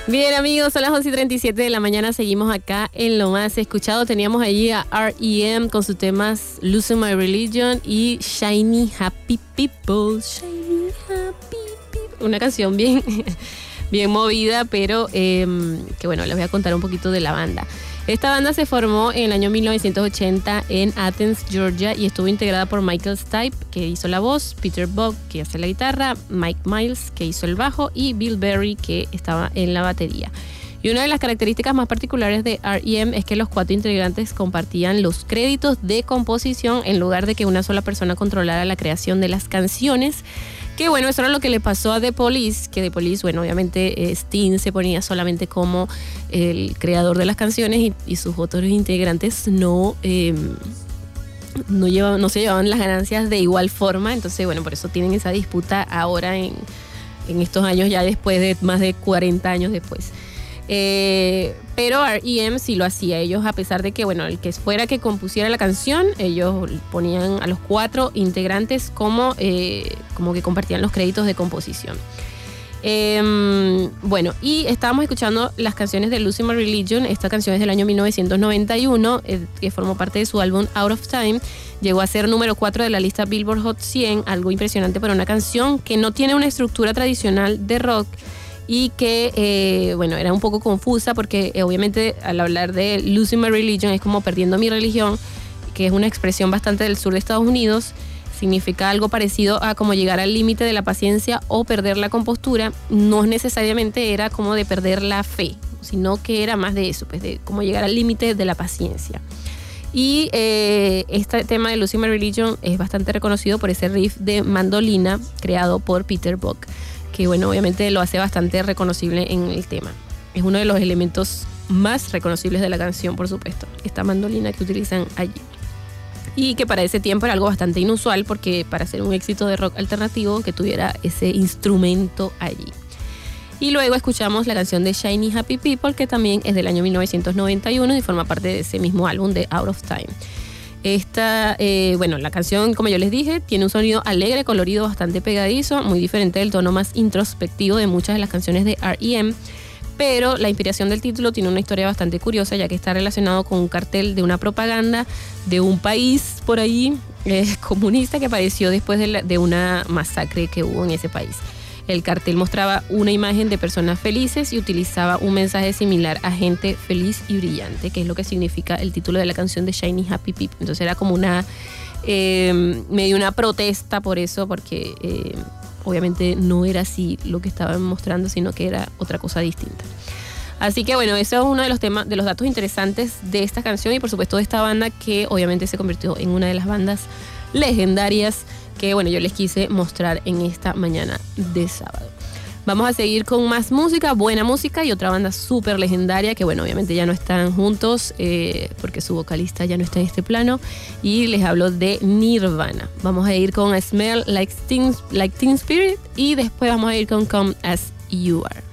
Bien, amigos, son las 11:37 de la mañana. Seguimos acá en Lo Más Escuchado. Teníamos allí a R.E.M. con sus temas Losing My Religion y Shiny Happy People. Shiny Happy People. Una canción bien, bien movida, pero que bueno, les voy a contar un poquito de la banda. Esta banda se formó en el año 1980 en Athens, Georgia, y estuvo integrada por Michael Stipe, que hizo la voz, Peter Buck, que hace la guitarra, Mike Miles, que hizo el bajo, y Bill Berry, que estaba en la batería. Y una de las características más particulares de R.E.M. es que los 4 integrantes compartían los créditos de composición en lugar de que una sola persona controlara la creación de las canciones. Que bueno, eso era lo que le pasó a The Police, que The Police, bueno, obviamente Sting se ponía solamente como el creador de las canciones y sus otros integrantes no se llevaban las ganancias de igual forma. Entonces, bueno, por eso tienen esa disputa ahora en estos años, ya después de más de 40 años después. Pero R.E.M. sí lo hacía. Ellos, a pesar de que, bueno, el que fuera que compusiera la canción, ellos ponían a los 4 integrantes como que compartían los créditos de composición. Bueno, y estábamos escuchando las canciones de Losing My Religion. Esta canción es del año 1991, que formó parte de su álbum Out of Time. Llegó a ser número 4 de la lista Billboard Hot 100, algo impresionante para una canción que no tiene una estructura tradicional de rock y que, bueno, era un poco confusa porque obviamente al hablar de Losing My Religion es como perdiendo mi religión, que es una expresión bastante del sur de Estados Unidos. Significa algo parecido a como llegar al límite de la paciencia o perder la compostura. No necesariamente era como de perder la fe, sino que era más de eso, pues de como llegar al límite de la paciencia. Y este tema de Losing My Religion es bastante reconocido por ese riff de mandolina creado por Peter Buck, que bueno, obviamente lo hace bastante reconocible en el tema. Es uno de los elementos más reconocibles de la canción, por supuesto, esta mandolina que utilizan allí. Y que para ese tiempo era algo bastante inusual, porque para ser un éxito de rock alternativo que tuviera ese instrumento allí. Y luego escuchamos la canción de Shiny Happy People, que también es del año 1991 y forma parte de ese mismo álbum de Out of Time. Bueno, la canción, como yo les dije, tiene un sonido alegre, colorido, bastante pegadizo, muy diferente del tono más introspectivo de muchas de las canciones de R.E.M., pero la inspiración del título tiene una historia bastante curiosa, ya que está relacionado con un cartel de una propaganda de un país por ahí comunista que apareció después de una masacre que hubo en ese país. El cartel mostraba una imagen de personas felices y utilizaba un mensaje similar a gente feliz y brillante, que es lo que significa el título de la canción de Shiny Happy People. Entonces era como medio una protesta por eso, porque obviamente no era así lo que estaban mostrando, sino que era otra cosa distinta. Así que bueno, eso es uno de los temas, de los datos interesantes de esta canción y por supuesto de esta banda, que obviamente se convirtió en una de las bandas legendarias que bueno, yo les quise mostrar en esta mañana de sábado. Vamos a seguir con más música, buena música, y otra banda súper legendaria que bueno, obviamente ya no están juntos porque su vocalista ya no está en este plano, y les hablo de Nirvana. Vamos a ir con Smell Like Teen Spirit y después vamos a ir con Come As You Are.